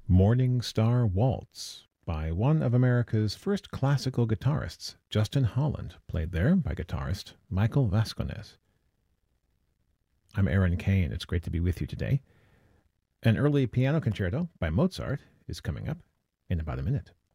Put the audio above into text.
Morning Star Waltz by one of America's first classical guitarists, Justin Holland, played there by guitarist Michael Vasconez. I'm Aaron Kane. It's great to be with you today. An early piano concerto by Mozart is coming up in about a minute.